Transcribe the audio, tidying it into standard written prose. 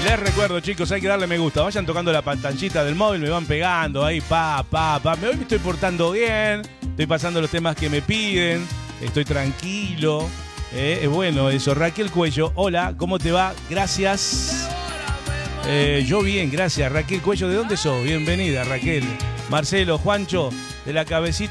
Les recuerdo, chicos, hay que darle me gusta. Vayan tocando la pantallita del móvil, me van pegando ahí, Hoy me estoy portando bien, estoy pasando los temas que me piden, estoy tranquilo. Es bueno eso. Raquel Cuello, hola, ¿cómo te va? Gracias. Yo bien, gracias. Raquel Cuello, ¿de dónde sos? Bienvenida, Raquel. Marcelo, Juancho, de la cabecita.